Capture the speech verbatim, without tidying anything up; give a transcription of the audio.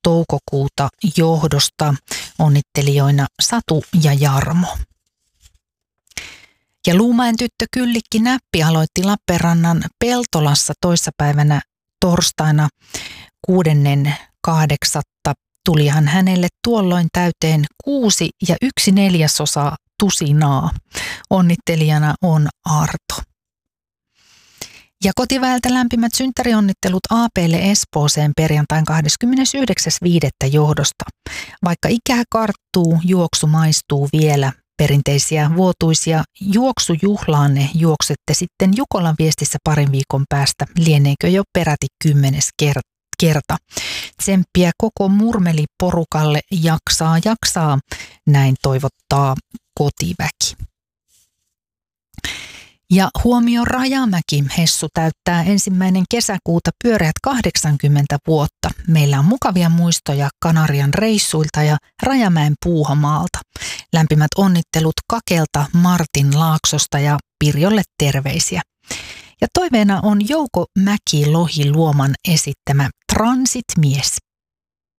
toukokuuta johdosta. Onnittelijoina Satu ja Jarmo. Ja Luumäen tyttö Kyllikki Näppi aloitti Lappeenrannan Peltolassa toissapäivänä torstaina kuudennen kahdeksatta. Tulihan hänelle tuolloin täyteen kuusi ja yksi neljäsosa tusinaa. Onnittelijana on Arto. Ja kotiväeltä lämpimät synttärionnittelut A P:lle Espooseen perjantain kahdeskymmenesyhdeksäs viidettä johdosta. Vaikka ikää karttuu, juoksu maistuu vielä. Perinteisiä vuotuisia juoksujuhlaanne juoksette sitten Jukolan viestissä parin viikon päästä. Lieneekö jo peräti kymmenes kerta. Tsemppiä koko murmeliporukalle, jaksaa, jaksaa. Näin toivottaa kotiväki. Ja huomio Rajamäki, Hessu täyttää ensimmäinen kesäkuuta pyöreät kahdeksankymmentä vuotta. Meillä on mukavia muistoja Kanarian reissuilta ja Rajamäen Puuhamaalta. Lämpimät onnittelut Kakelta, Martin Laaksosta ja Pirjolle terveisiä. Ja toiveena on Jouko Mäki-Lohi Luoman esittämä Transitmies.